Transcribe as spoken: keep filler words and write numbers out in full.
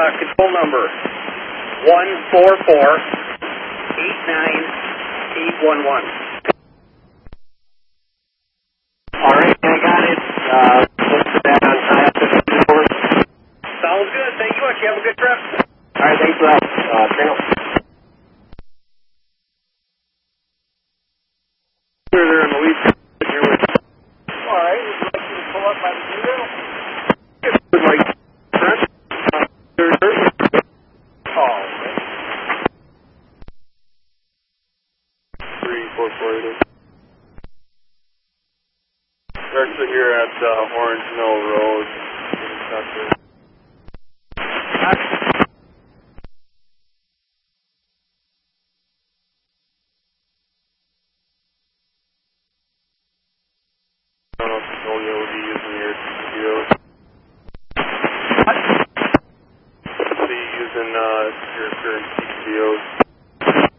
uh, control number one four four eight nine eight one one. All right, I got it. Uh, look for that on I F fifty-four. Sounds good. Thank you much. You have a good trip. All right, thanks for that. Uh, turn up. They're in the lead. All right, would you like me to pull up by the window? Would like front. Oh, Three four four eight. We're actually here at uh, Orange Mill Road. I don't know if you told you would be using your T C B Os. What? Be using uh, your current T C B Os.